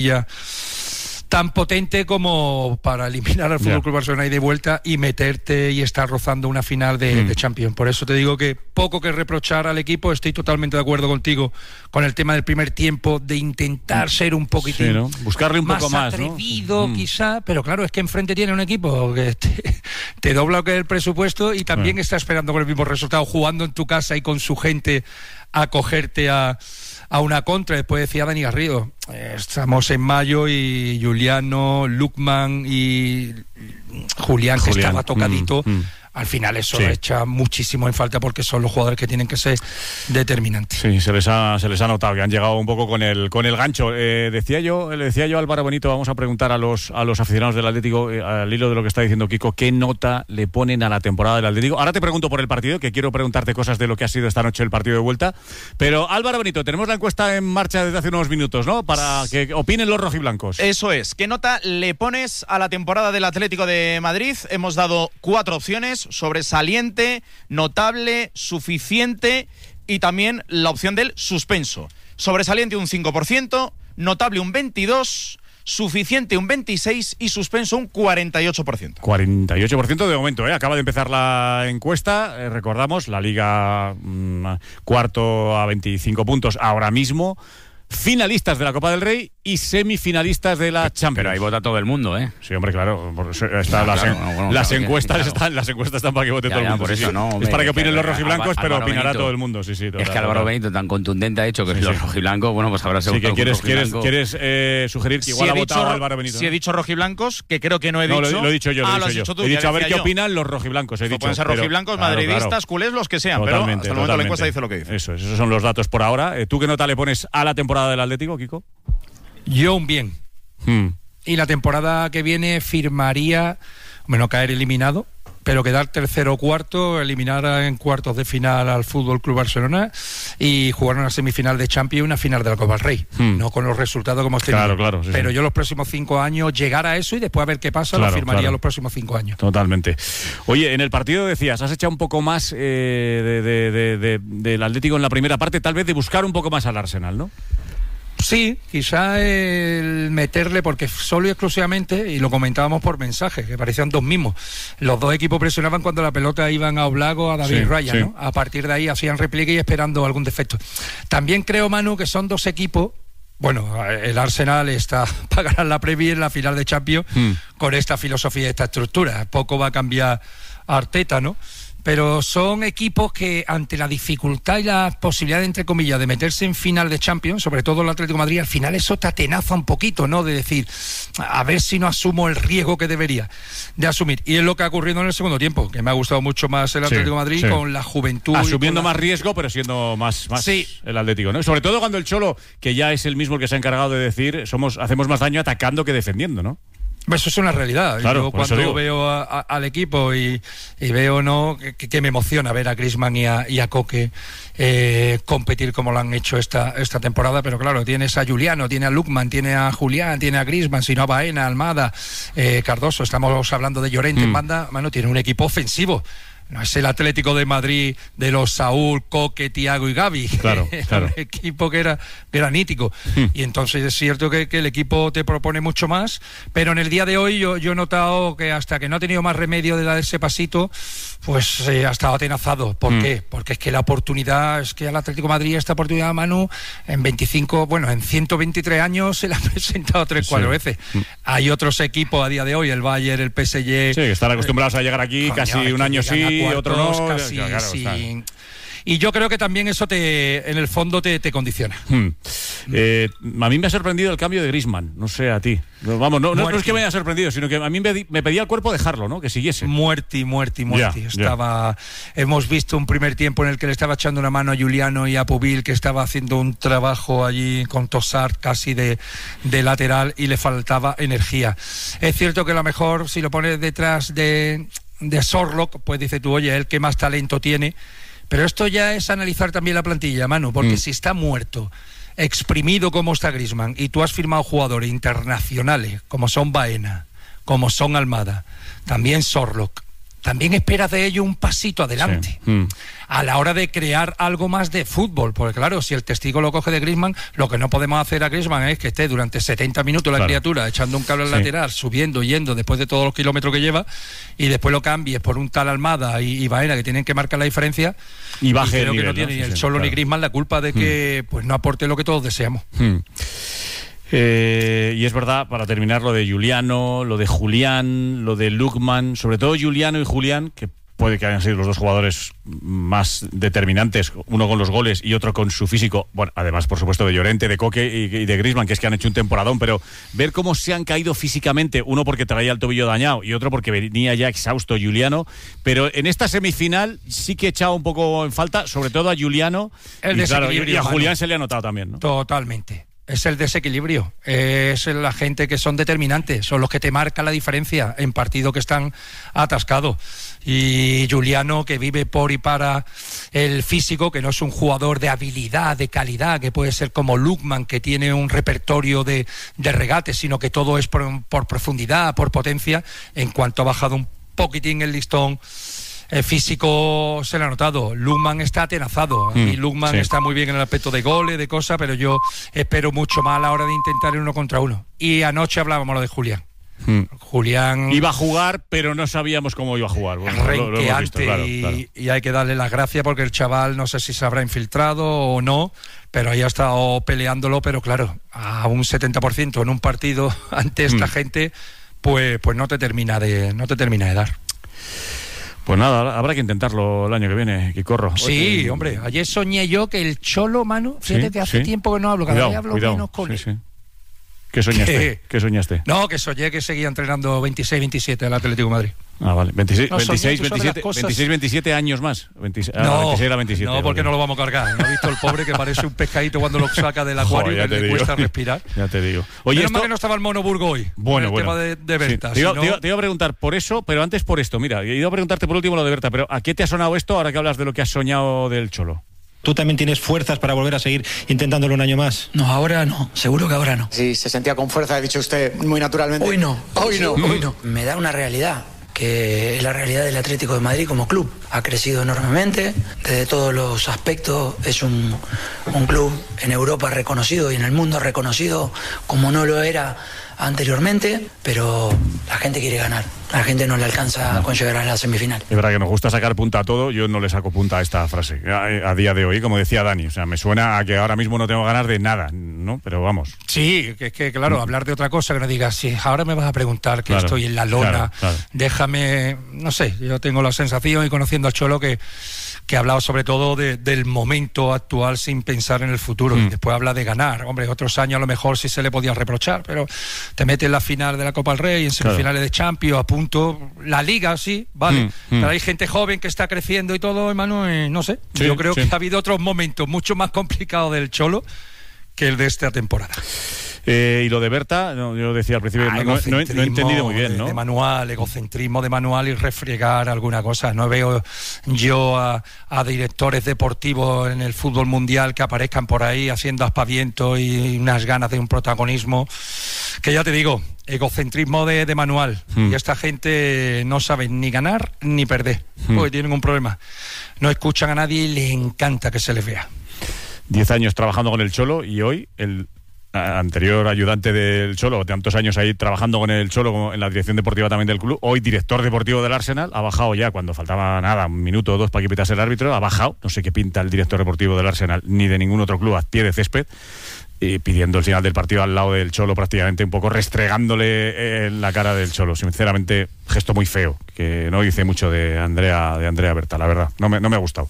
tan potente como para eliminar al Fútbol Club Barcelona y de vuelta y meterte y estar rozando una final de Champions. Por eso te digo que poco que reprochar al equipo. Estoy totalmente de acuerdo contigo con el tema del primer tiempo, de intentar ser un poquitín, sí, ¿no? Buscarle un poco más atrevido, ¿no? Quizá, pero claro, es que enfrente tiene un equipo que te dobla el presupuesto y también está esperando con el mismo resultado, jugando en tu casa y con su gente a cogerte a una contra. Después decía Dani Garrido, estamos en mayo y Juliano, Lukman y Julián, que estaba tocadito, al final eso echa muchísimo en falta, porque son los jugadores que tienen que ser determinantes. Sí, se les ha notado que han llegado un poco con el gancho. Le decía yo a Álvaro Benito, vamos a preguntar a los aficionados del Atlético, al hilo de lo que está diciendo Kiko, ¿qué nota le ponen a la temporada del Atlético? Ahora te pregunto por el partido, que quiero preguntarte cosas de lo que ha sido esta noche el partido de vuelta, pero Álvaro Benito, tenemos la encuesta en marcha desde hace unos minutos, ¿no? Para que opinen los rojiblancos. Eso es. ¿Qué nota le pones a la temporada del Atlético de Madrid? Hemos dado 4 opciones: sobresaliente, notable, suficiente y también la opción del suspenso. Sobresaliente un 5%, notable un 22%, suficiente un 26% y suspenso un 48%. 48% de momento, ¿eh? Acaba de empezar la encuesta, recordamos, la Liga cuarto a 25 puntos ahora mismo. Finalistas de la Copa del Rey y semifinalistas de la Champions. Pero ahí vota todo el mundo, ¿eh? Sí, hombre, claro. Las encuestas están para que vote todo el mundo. Por eso, no, hombre, es para que opinen los rojiblancos, pero opinará Benito, todo el mundo. Sí, es que Álvaro Benito tan contundente ha dicho que los rojiblancos, bueno, pues ahora se vota. Sí, que quieres sugerir que igual ha votado Álvaro Benito. Si he dicho rojiblancos, que creo que no he dicho. No, lo he dicho yo. He dicho a ver qué opinan los rojiblancos. Pueden ser rojiblancos, madridistas, culés, los que sean, pero hasta el momento la encuesta dice lo que dice. Esos son los datos por ahora. ¿Tú qué nota le pones a la temporada del Atlético, Kiko? Yo un bien. Y la temporada que viene firmaría, no caer eliminado, pero quedar tercero o cuarto, eliminar en cuartos de final al Fútbol Club Barcelona y jugar una semifinal de Champions y una final de la Copa del Rey. No con los resultados como hemos tenido. Claro, pero yo los próximos 5 años llegar a eso y después a ver qué pasa, lo firmaría los próximos 5 años. Totalmente. Oye, en el partido decías, has echado un poco más del Atlético en la primera parte, tal vez de buscar un poco más al Arsenal, ¿no? Sí, quizá el meterle, porque solo y exclusivamente, y lo comentábamos por mensaje, que parecían dos mismos, los dos equipos presionaban cuando la pelota iban a Oblak o a David Raya, ¿no? A partir de ahí hacían repliegue y esperando algún defecto. También creo, Manu, que son dos equipos. Bueno, el Arsenal está para ganar la Premier en la final de Champions con esta filosofía y esta estructura. Poco va a cambiar Arteta, ¿no? Pero son equipos que ante la dificultad y la posibilidad, entre comillas, de meterse en final de Champions, sobre todo el Atlético de Madrid, al final eso te atenaza un poquito, ¿no? De decir, a ver si no asumo el riesgo que debería de asumir. Y es lo que ha ocurrido en el segundo tiempo, que me ha gustado mucho más el Atlético de Madrid con la juventud. Asumiendo más riesgo, pero siendo más el Atlético, ¿no? Sobre todo cuando el Cholo, que ya es el mismo el que se ha encargado de decir, hacemos más daño atacando que defendiendo, ¿no? Eso es una realidad. Claro, yo cuando veo al equipo y veo que me emociona ver a Griezmann y a Koke competir como lo han hecho esta temporada, pero claro, tienes a Juliano, tiene a Lukman, tiene a Julián, tiene a Griezmann, si no a Baena, Almada, Cardoso, estamos hablando de Llorente en banda, tiene un equipo ofensivo. No es el Atlético de Madrid de los Saúl, Koke, Thiago y Gavi. Claro. Un equipo que era granítico. Y entonces es cierto que el equipo te propone mucho más, pero en el día de hoy yo he notado que hasta que no ha tenido más remedio de dar ese pasito, pues ha estado atenazado. ¿Por qué? Porque es que la oportunidad, es que al Atlético de Madrid esta oportunidad, Manu, en 123 años se la ha presentado 3-4 veces. Hay otros equipos a día de hoy, el Bayern, el PSG... Sí, que están acostumbrados a llegar aquí casi un año sí, otro no, casi, y yo creo que también eso en el fondo te condiciona. A mí me ha sorprendido el cambio de Griezmann, no sé a ti. Vamos, no es que me haya sorprendido, sino que a mí me pedía el cuerpo dejarlo, ¿no? Que siguiese. Muerti. Hemos visto un primer tiempo en el que le estaba echando una mano a Juliano y a Pubil, que estaba haciendo un trabajo allí con Tossard casi de lateral y le faltaba energía. Es cierto que a lo mejor si lo pones detrás de Sorlock, pues dice tú, oye, el que más talento tiene. Pero esto ya es analizar también la plantilla, Manu, porque si está muerto, exprimido como está Griezmann, y tú has firmado jugadores internacionales como son Baena, como son Almada, también Sorlock, también esperas de ellos un pasito adelante a la hora de crear algo más de fútbol, porque claro, si el testigo lo coge de Griezmann, lo que no podemos hacer a Griezmann es que esté durante 70 minutos la criatura echando un cable al lateral, subiendo, yendo, después de todos los kilómetros que lleva, y después lo cambies por un tal Almada y Baena, que tienen que marcar la diferencia, y baje creo el nivel, que no tiene ni el Cholo claro. ni Griezmann la culpa de que pues no aporte lo que todos deseamos. Y es verdad, para terminar, lo de Giuliano, lo de Julián, lo de Lookman, sobre todo Giuliano y Julián, que puede que hayan sido los dos jugadores más determinantes, uno con los goles y otro con su físico, bueno, además por supuesto de Llorente, de Coque y de Griezmann, que es que han hecho un temporadón, pero ver cómo se han caído físicamente, uno porque traía el tobillo dañado y otro porque venía ya exhausto Giuliano, pero en esta semifinal sí que he echado un poco en falta, sobre todo a Giuliano, y a Julián se le ha notado también, ¿no? Totalmente. Es el desequilibrio, es la gente que son determinantes, son los que te marcan la diferencia en partidos que están atascados. Y Giuliano, que vive por y para el físico, que no es un jugador de habilidad, de calidad, que puede ser como Lookman, que tiene un repertorio de regates, sino que todo es por profundidad, por potencia. En cuanto ha bajado un poquitín el listón físico, se le ha notado. Lookman está atenazado. Y Lookman está muy bien en el aspecto de goles, de cosas, pero yo espero mucho más a la hora de intentar el 1 contra 1. Y anoche hablábamos lo de Julián. Julián iba a jugar, pero no sabíamos cómo iba a jugar. Bueno, lo hemos visto, claro. Y hay que darle las gracias porque el chaval no sé si se habrá infiltrado o no, pero ahí ha estado peleándolo, pero claro, a un 70% en un partido ante esta gente, pues no te termina de dar. Pues nada, habrá que intentarlo el año que viene, Quicorro. Sí, hombre, ayer soñé yo que el Cholo, Manu, fíjate que hace tiempo que no hablo, cada vez hablo menos con él. Sí. ¿Qué soñaste? ¿Qué soñaste? No, que soñé que seguía entrenando 26-27 al Atlético de Madrid. Ah, vale. 26-27 años más. 26 a 27. No, porque no lo vamos a cargar. ¿No has visto el pobre que parece un pescadito cuando lo saca del acuario y le cuesta respirar? Ya te digo. Oye, menos mal que no estaba el Mono Burgo hoy. Bueno. El tema de Berta. Sí. Te iba a preguntar por eso, pero antes por esto. Mira, iba a preguntarte por último lo de Berta, pero ¿a qué te ha sonado esto ahora que hablas de lo que has soñado del Cholo? ¿Tú también tienes fuerzas para volver a seguir intentándolo un año más? No, ahora no, seguro que ahora no. Sí, se sentía con fuerza, ha dicho usted muy naturalmente. Hoy no. Me da una realidad, que es la realidad del Atlético de Madrid como club. Ha crecido enormemente, desde todos los aspectos, es un club en Europa reconocido y en el mundo reconocido como no lo era anteriormente, pero la gente quiere ganar. La gente no le alcanza con llegar a la semifinal. Es verdad que nos gusta sacar punta a todo. Yo no le saco punta a esta frase a día de hoy, como decía Dani. O sea, me suena a que ahora mismo no tengo ganas de nada, ¿no? Pero vamos. Sí, que claro, hablar de otra cosa, que no digas, si ahora me vas a preguntar que estoy en la lona, déjame, no sé, yo tengo la sensación, y conociendo al Cholo, que ha hablado sobre todo del momento actual sin pensar en el futuro. Y después habla de ganar. Hombre, otros años a lo mejor sí se le podía reprochar, pero te metes en la final de la Copa del Rey, en semifinales de Champions, a punto. La Liga, sí, vale. Pero hay gente joven que está creciendo y todo, hermano, no sé. Yo creo que ha habido otros momentos mucho más complicados del Cholo que el de esta temporada. Y lo de Berta, yo decía al principio, no he entendido muy bien, ¿no? De manual, egocentrismo de manual y refregar alguna cosa. No veo yo a directores deportivos en el fútbol mundial que aparezcan por ahí haciendo aspavientos y unas ganas de un protagonismo. Que ya te digo, egocentrismo de manual. Y esta gente no sabe ni ganar ni perder, porque tienen un problema. No escuchan a nadie y les encanta que se les vea. 10 años trabajando con el Cholo y hoy el anterior ayudante del Cholo, tantos años ahí trabajando con el Cholo como en la dirección deportiva también del club, hoy director deportivo del Arsenal, ha bajado ya cuando faltaba nada, un minuto o dos para que pitase el árbitro, ha bajado, no sé qué pinta el director deportivo del Arsenal ni de ningún otro club a pie de césped, y pidiendo el final del partido al lado del Cholo, prácticamente un poco restregándole en la cara del Cholo. Sinceramente, gesto muy feo, que no dice mucho de Andrea Berta, la verdad. No me ha gustado.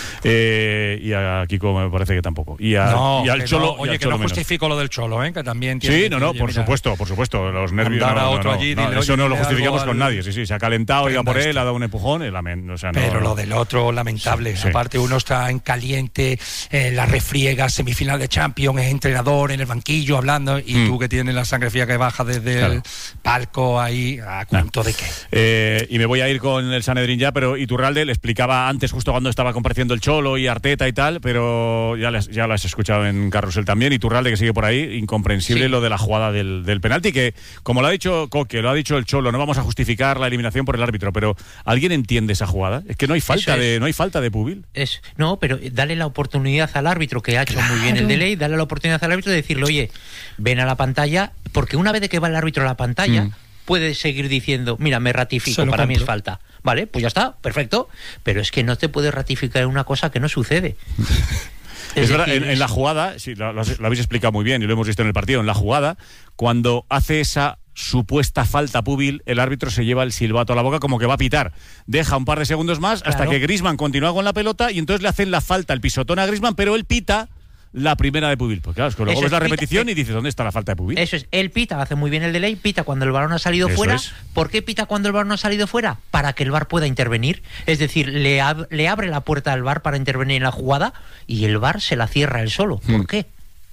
Y a Kiko me parece que tampoco. Y al Cholo. Oye, que Cholo no justifico lo del Cholo, que también tiene. Sí, por supuesto. Los nervios. A otro allí, dile, eso no lo justificamos con nadie. Sí, se ha calentado, iba por él, ha dado un empujón. Pero lo del otro, lamentable. Sí. Aparte, uno está en caliente, la refriega, semifinal de Champions, es entrenador en el banquillo hablando, y tú que tienes la sangre fría que baja desde el palco ahí, ¿a cuento de qué? Y me voy a ir con el Sanedrín ya, pero Iturralde le explicaba antes, justo cuando estaba compareciendo el Cholo y Arteta y tal, pero ya lo has escuchado en Carrusel también. Iturralde, que sigue por ahí, incomprensible lo de la jugada del penalti, que como lo ha dicho Coque, lo ha dicho el Cholo, no vamos a justificar la eliminación por el árbitro, pero ¿alguien entiende esa jugada? Es que no hay falta de Pubil. No, pero dale la oportunidad al árbitro, que ha hecho muy bien el delay, dale la oportunidad al árbitro de decirle, oye, ven a la pantalla, porque una vez de que va el árbitro a la pantalla, puede seguir diciendo, mira, me ratifico, para mí es falta. Vale, pues ya está, perfecto. Pero es que no te puedes ratificar una cosa que no sucede. Es verdad, en la jugada, sí, lo habéis explicado muy bien y lo hemos visto en el partido, en la jugada, cuando hace esa supuesta falta Pubil, el árbitro se lleva el silbato a la boca como que va a pitar. Deja un par de segundos más hasta que Griezmann continúa con la pelota y entonces le hacen la falta, el pisotón a Griezmann, pero él pita la primera de Pubil. Pues claro, es que luego ves la repetición y dices, ¿dónde está la falta de Pubil? Eso es, él pita, hace muy bien el delay, pita cuando el balón ha salido fuera. ¿Por qué pita cuando el balón ha salido fuera? Para que el VAR pueda intervenir. Es decir, le abre la puerta al VAR para intervenir en la jugada y el VAR se la cierra él solo. ¿Por qué?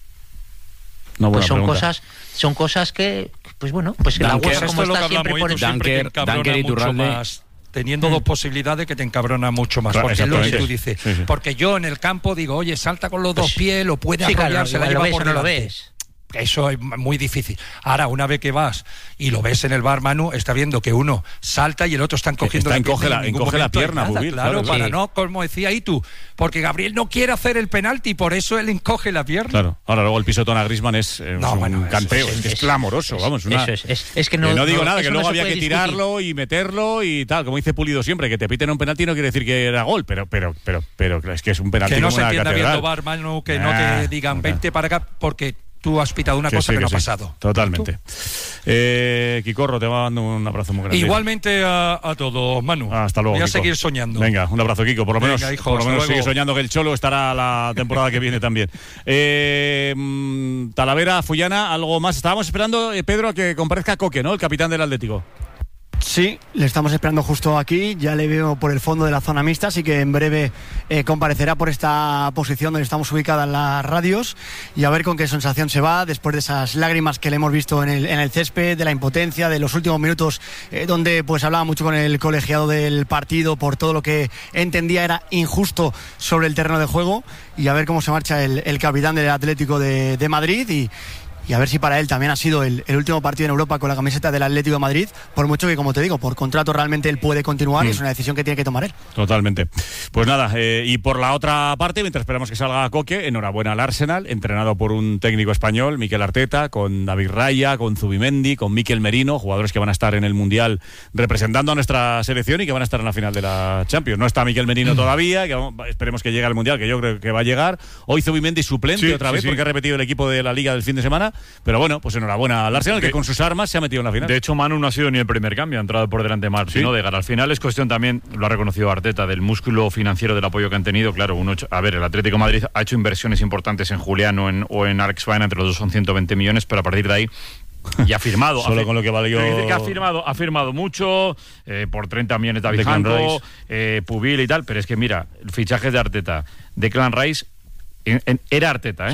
No, pues son cosas que, pues bueno, pues que la UEFA, como está, siempre pone Dunker y Iturralde. Teniendo dos posibilidades que te encabrona mucho más. Claro, porque es lo que tú sí. dices. Porque yo en el campo digo, oye, salta con los dos pies, lo puede apoyar, se la lleva por delante. Lo ves. Eso es muy difícil. Ahora, una vez que vas y lo ves en el VAR, Manu, está viendo que uno salta y el otro está encogiendo encoge la pierna, nada, Pubil, claro, para no, como decía Itu, porque Gabriel no quiere hacer el penalti, por eso él encoge la pierna. Claro. Ahora luego el pisotón a Griezmann es un canteo, es clamoroso, vamos. Es que no digo nada, que luego no había que tirarlo y meterlo y tal, como dice Pulido siempre, que te piten un penalti no quiere decir que era gol, pero es que es un penalti. Que no como se una entienda catedral. viendo VAR, Manu, que no te digan vente para acá, porque tú has pitado una cosa que no ha pasado. Totalmente. Quicorro, te mando un abrazo muy grande. Igualmente a todos, Manu. Hasta luego, voy a Kiko. seguir soñando. Venga, un abrazo, Kiko. Por lo menos, Venga, hijo, por lo menos luego. sigue soñando que el Cholo estará la temporada que viene también. Talavera, Fullana, algo más. Estábamos esperando, Pedro, a que comparezca Coque, ¿no? El capitán del Atlético. Sí, le estamos esperando justo aquí, ya le veo por el fondo de la zona mixta, así que en breve comparecerá por esta posición donde estamos ubicadas las radios y a ver con qué sensación se va después de esas lágrimas que le hemos visto en el césped, de la impotencia, de los últimos minutos donde pues hablaba mucho con el colegiado del partido por todo lo que entendía era injusto sobre el terreno de juego y a ver cómo se marcha el capitán del Atlético de Madrid y a ver si para él también ha sido el último partido en Europa con la camiseta del Atlético de Madrid, por mucho que, como te digo, por contrato realmente él puede continuar y es una decisión que tiene que tomar él. Totalmente. Pues nada, y por la otra parte, mientras esperamos que salga Coque, enhorabuena al Arsenal, entrenado por un técnico español, Mikel Arteta, con David Raya, con Zubimendi, con Mikel Merino, jugadores que van a estar en el Mundial representando a nuestra selección y que van a estar en la final de la Champions. No está Mikel Merino todavía, que esperemos que llegue al Mundial, que yo creo que va a llegar. Hoy Zubimendi suplente otra vez, porque ha repetido el equipo de la Liga del fin de semana. Pero bueno, pues enhorabuena al Arsenal, que con sus armas se ha metido en la final. De hecho, Manu no ha sido ni el primer cambio, ha entrado por delante Martín Odegaard. Al final es cuestión también, lo ha reconocido Arteta, del músculo financiero del apoyo que han tenido. Claro, el Atlético de Madrid ha hecho inversiones importantes en Julián o en Alex Baena, entre los dos son 120 millones, pero a partir de ahí y ha firmado. Solo con lo que valió. Que ha firmado mucho, por 30 millones David Hanco, Pubil y tal, pero es que mira, el fichaje de Arteta, Declan Rice, era Arteta,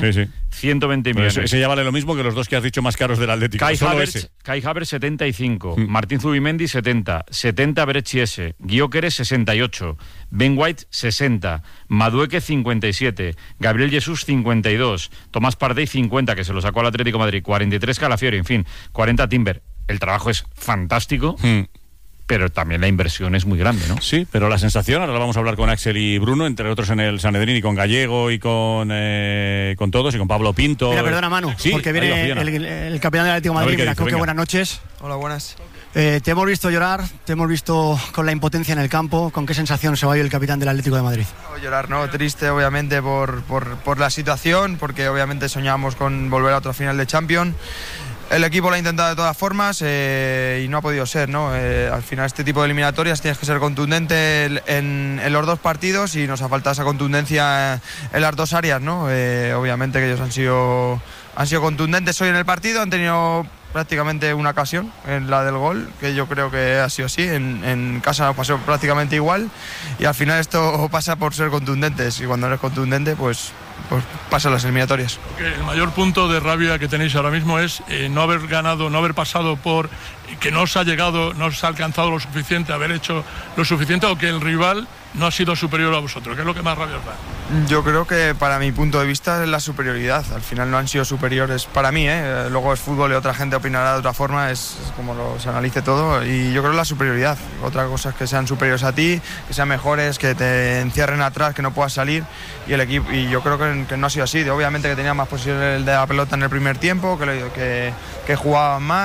120 millones. Ese ya vale lo mismo que los dos que has dicho más caros del Atlético. Kai Havertz 75, Martín Zubimendi 70 Berchiese, Gyökeres 68, Ben White 60, Madueke 57, Gabriel Jesús 52, Tomás Partey 50, que se lo sacó al Atlético de Madrid, 43 Calafiori, en fin, 40 Timber. El trabajo es fantástico. Pero también la inversión es muy grande, ¿no? Sí, pero la sensación, ahora vamos a hablar con Axel y Bruno, entre otros en el Sanedrín, y con Gallego y con todos, y con Pablo Pinto. Mira, perdona, Manu, porque viene el capitán del Atlético de Madrid. Mira, Coque, buenas noches. Hola, buenas. Te hemos visto llorar, te hemos visto con la impotencia en el campo. ¿Con qué sensación se va hoy el capitán del Atlético de Madrid? No, llorar, ¿no? Triste, obviamente, por la situación, porque obviamente soñábamos con volver a otra final de Champions. El equipo lo ha intentado de todas formas y no ha podido ser, ¿no? Al final este tipo de eliminatorias tienes que ser contundente en los dos partidos y nos ha faltado esa contundencia en las dos áreas, ¿no? Obviamente que ellos han sido contundentes hoy en el partido, han tenido prácticamente una ocasión en la del gol, que yo creo que ha sido así, en casa nos pasó prácticamente igual y al final esto pasa por ser contundentes y cuando eres contundente pues pues pasan las eliminatorias. El mayor punto de rabia que tenéis ahora mismo es no haber ganado, no haber pasado por que no os ha llegado, no os ha alcanzado lo suficiente, haber hecho lo suficiente, o que el rival no ha sido superior a vosotros. ¿Qué es lo que más rabia os da? Yo creo que para mi punto de vista es la superioridad. Al final no han sido superiores para mí, luego es fútbol y otra gente opinará de otra forma, es como se analice todo, y yo creo que la superioridad. Otra cosa es que sean superiores a ti, que sean mejores, que te encierren atrás, que no puedas salir, y el equipo, y yo creo que no ha sido así. Obviamente que tenía más posesión de la pelota en el primer tiempo, que jugaban más.